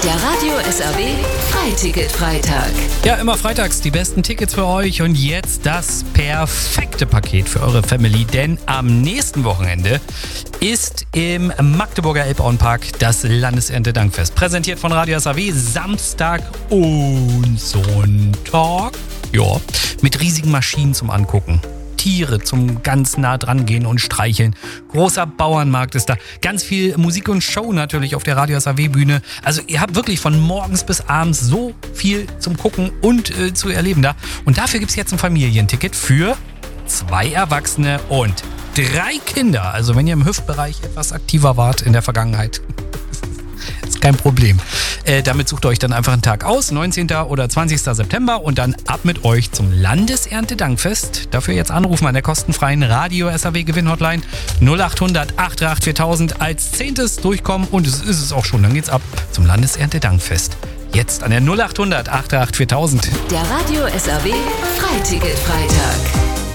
Der Radio SAW Freiticket-Freitag. Ja, immer freitags die besten Tickets für euch und jetzt das perfekte Paket für eure Family, denn am nächsten Wochenende ist im Magdeburger Elbauenpark das Landeserntedankfest. Präsentiert von Radio SAW Samstag und Sonntag. Ja, mit riesigen Maschinen zum Angucken. Tiere zum ganz nah dran gehen und streicheln. Großer Bauernmarkt ist da. Ganz viel Musik und Show natürlich auf der Radio SAW Bühne. Also ihr habt wirklich von morgens bis abends so viel zum Gucken und zu erleben da. Und dafür gibt es jetzt ein Familienticket für 2 Erwachsene und 3 Kinder. Also wenn ihr im Hüftbereich etwas aktiver wart in der Vergangenheit, ist kein Problem. Damit sucht ihr euch dann einfach einen Tag aus, 19. oder 20. September und dann ab mit euch zum Landeserntedankfest. Dafür jetzt anrufen an der kostenfreien Radio SAW Gewinnhotline 0800 838 4000 als 10. durchkommen und es ist es auch schon. Dann geht's ab zum Landeserntedankfest. Jetzt an der 0800 838 4000. Der Radio SAW Freiticket-Freitag.